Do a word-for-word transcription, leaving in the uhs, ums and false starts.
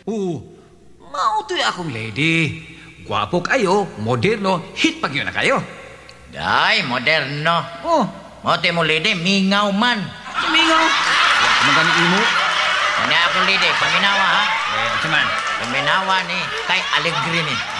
Oo, mautoy akong lady. Gwapo kayo, moderno, hit pag yun na kayo. Day, moderno. Oh, Mote mo, lady, mingaw man. sumingaw. Wala ka magaling imo. Ano ako, lady, paminawa, ha? Eh, saman. Paminawa ni kay Alegre ni.